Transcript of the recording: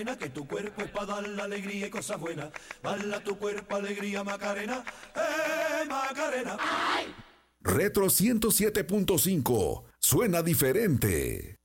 Que tu cuerpo es para dar la alegría y cosas buenas. Bala tu cuerpo, alegría, Macarena. Macarena! Retro 107.5. Suena diferente.